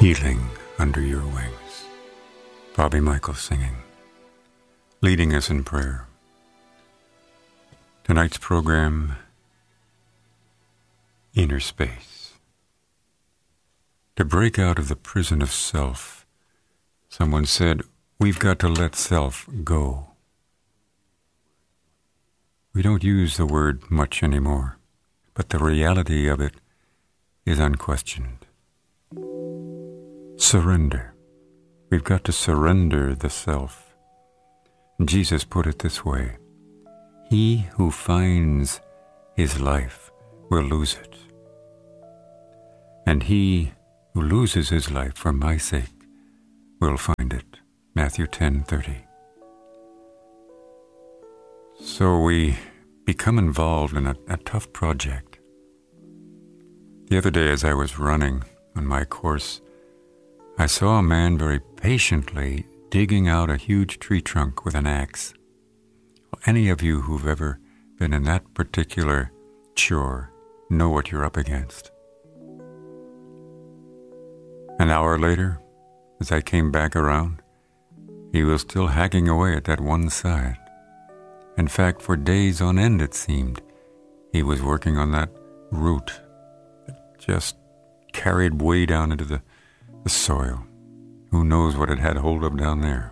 Healing Under Your Wings. Bobby Michael singing, leading us in prayer. Tonight's program, Inner Space. To break out of the prison of self, someone said, we've got to let self go. We don't use the word much anymore, but the reality of it is unquestioned. Surrender. We've got to surrender the self. Jesus put it this way: he who finds his life will lose it, and he who loses his life for my sake will find it. Matthew 10:30. So we become involved in a tough project. The other day as I was running on my course, I saw a man very patiently digging out a huge tree trunk with an axe. Any of you who've ever been in that particular chore know what you're up against. An hour later, as I came back around, he was still hacking away at that one side. In fact, for days on end, it seemed, he was working on that root that just carried way down into the soil. Who knows what it had hold of down there?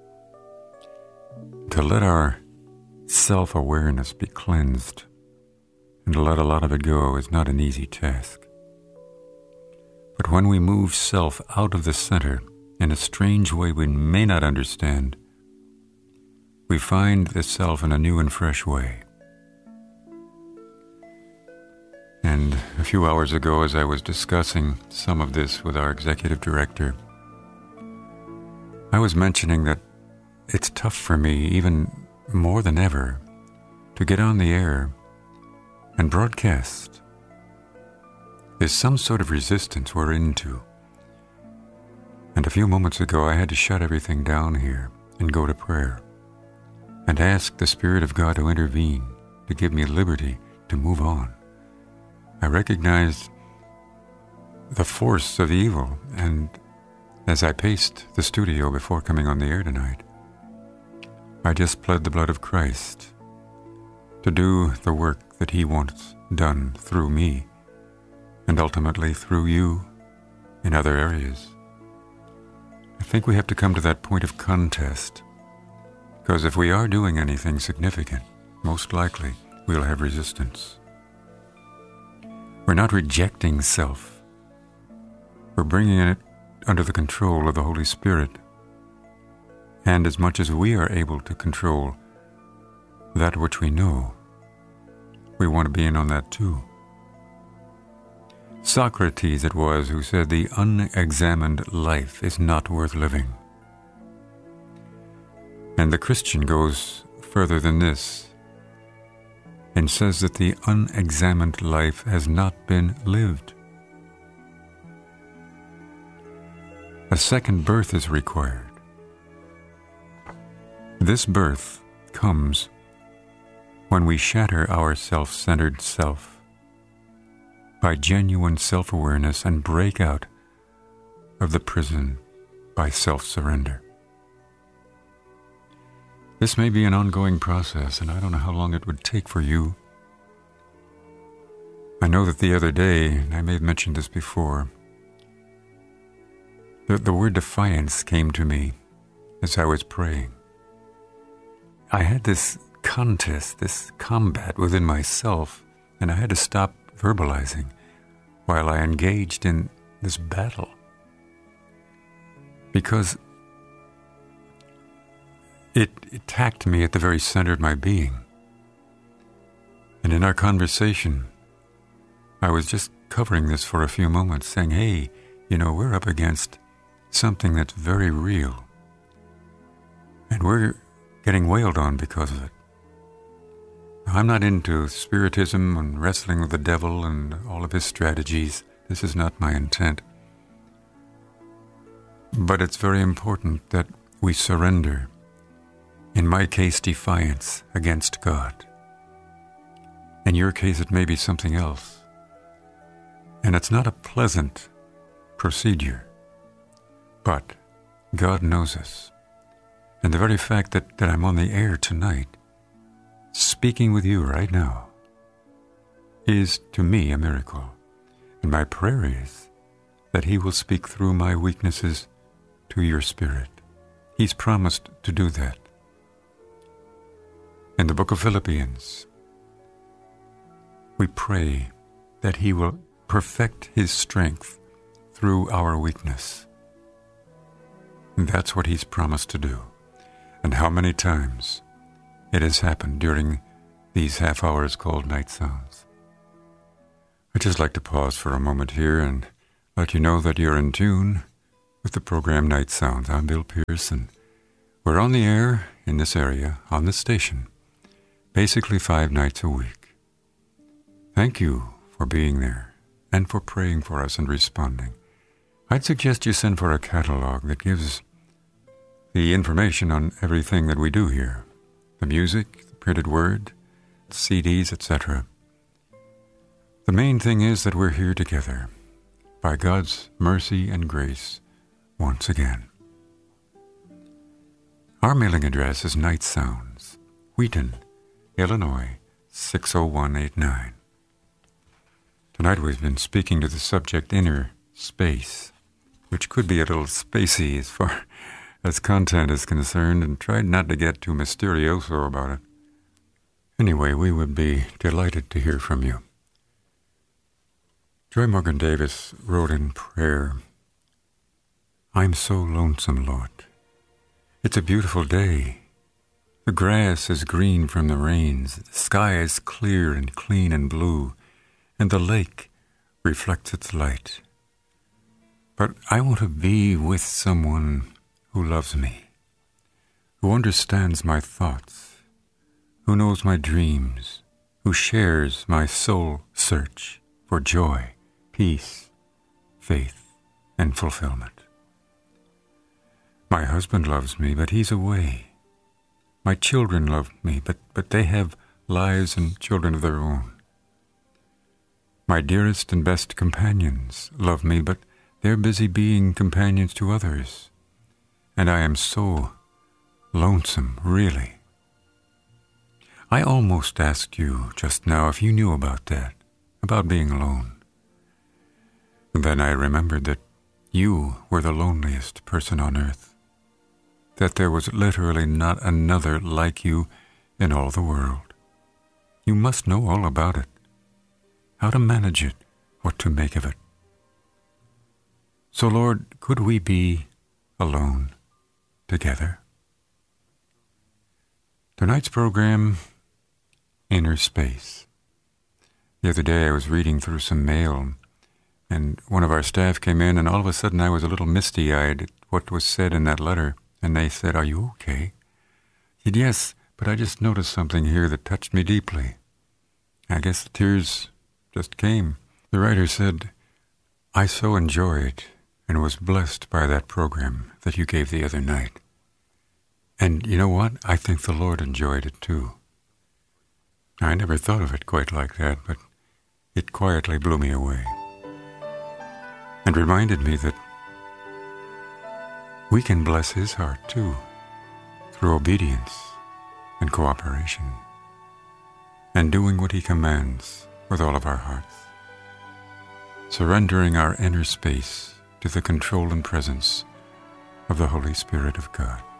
To let our self-awareness be cleansed and to let a lot of it go is not an easy task. But when we move self out of the center in a strange way we may not understand, we find the self in a new and fresh way. And a few hours ago, as I was discussing some of this with our executive director, I was mentioning that it's tough for me, even more than ever, to get on the air and broadcast. There's some sort of resistance we're into. And a few moments ago, I had to shut everything down here and go to prayer and ask the Spirit of God to intervene, to give me liberty to move on. I recognized the force of evil, and as I paced the studio before coming on the air tonight, I just pled the blood of Christ to do the work that He wants done through me, and ultimately through you in other areas. I think we have to come to that point of contest, because if we are doing anything significant, most likely we'll have resistance. We're not rejecting self. We're bringing it under the control of the Holy Spirit. And as much as we are able to control that which we know, we want to be in on that too. Socrates it was who said the unexamined life is not worth living. And the Christian goes further than this and says that the unexamined life has not been lived. A second birth is required. This birth comes when we shatter our self-centered self by genuine self-awareness and break out of the prison by self-surrender. This may be an ongoing process, and I don't know how long it would take for you. I know that the other day, and I may have mentioned this before, the word defiance came to me as I was praying. I had this contest, this combat within myself, and I had to stop verbalizing while I engaged in this battle. Because it attacked me at the very center of my being. And in our conversation, I was just covering this for a few moments, saying, hey, we're up against something that's very real. And we're getting wailed on because of it. Now, I'm not into spiritism and wrestling with the devil and all of his strategies. This is not my intent. But it's very important that we surrender. In my case, defiance against God. In your case, it may be something else. And it's not a pleasant procedure. But God knows us. And the very fact that I'm on the air tonight, speaking with you right now, is to me a miracle. And my prayer is that He will speak through my weaknesses to your spirit. He's promised to do that. In the book of Philippians, we pray that He will perfect His strength through our weakness. And that's what He's promised to do. And how many times it has happened during these half hours called Night Sounds. I'd just like to pause for a moment here and let you know that you're in tune with the program Night Sounds. I'm Bill Pearson. We're on the air in this area, on this station, basically 5 nights a week. Thank you for being there and for praying for us and responding. I'd suggest you send for a catalog that gives the information on everything that we do here. The music, the printed word, CDs, etc. The main thing is that we're here together, by God's mercy and grace, once again. Our mailing address is Night Sounds, Wheaton, Illinois, 60189. Tonight we've been speaking to the subject inner space, which could be a little spacey as far as content is concerned, and tried not to get too mysterioso about it. Anyway, we would be delighted to hear from you. Joy Morgan Davis wrote in prayer, I'm so lonesome, Lord. It's a beautiful day. The grass is green from the rains, the sky is clear and clean and blue, and the lake reflects its light. But I want to be with someone who loves me, who understands my thoughts, who knows my dreams, who shares my soul search for joy, peace, faith, and fulfillment. My husband loves me, but he's away. My children love me, but they have lives and children of their own. My dearest and best companions love me, but they're busy being companions to others. And I am so lonesome, really. I almost asked you just now if you knew about that, about being alone. And then I remembered that you were the loneliest person on earth, that there was literally not another like you in all the world. You must know all about it, how to manage it, what to make of it. So, Lord, could we be alone together? Tonight's program, Inner Space. The other day I was reading through some mail, and one of our staff came in, and all of a sudden I was a little misty-eyed at what was said in that letter, and they said, "Are you okay?" I said, "Yes, but I just noticed something here that touched me deeply." I guess the tears just came. The writer said, "I so enjoyed and was blessed by that program that you gave the other night. And you know what? I think the Lord enjoyed it too." I never thought of it quite like that, but it quietly blew me away and reminded me that we can bless His heart too through obedience and cooperation and doing what He commands with all of our hearts, surrendering our inner space to the control and presence of the Holy Spirit of God.